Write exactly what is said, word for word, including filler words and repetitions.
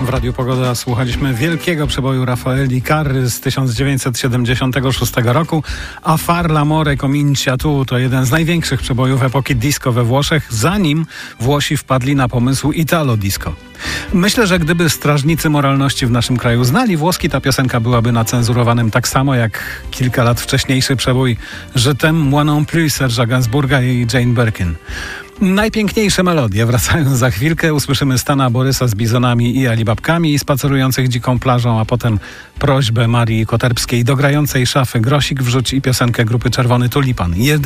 Radiu Pogoda słuchaliśmy wielkiego przeboju Raffaelli Carry z tysiąc dziewięćset siedemdziesiątego szóstego roku, a Far l'amore comincia tu to jeden z największych przebojów epoki disco we Włoszech, zanim Włosi wpadli na pomysł Italo Disco. Myślę, że gdyby strażnicy moralności w naszym kraju znali włoski, ta piosenka byłaby nacenzurowanym tak samo jak kilka lat wcześniejszy przebój Je t'aime moi non plus Serge'a Gainsbourga i Jane Birkin. Najpiękniejsze melodie wracają za chwilkę. Usłyszymy Stana Borysa z bizonami i alibabkami spacerujących dziką plażą, a potem prośbę Marii Koterbskiej do grającej szafy grosik wrzuć i piosenkę grupy Czerwony Tulipan.